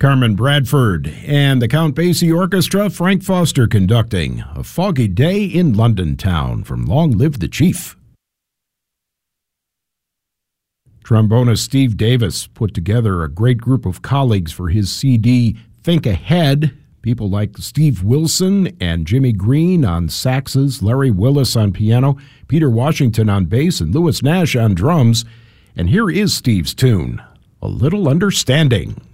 Carmen Bradford and the Count Basie Orchestra, Frank Foster conducting A Foggy Day in London Town from Long Live the Chief. Trombonist Steve Davis put together a great group of colleagues for his CD Think Ahead. People like Steve Wilson and Jimmy Green on saxes, Larry Willis on piano, Peter Washington on bass, and Louis Nash on drums. And here is Steve's tune, A Little Understanding.